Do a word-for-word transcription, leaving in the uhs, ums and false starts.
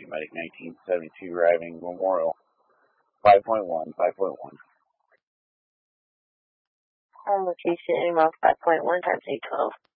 Medic nineteen seventy-two arriving Memorial. five point one, five point one. Our location, Airmark five point one times eight twelve.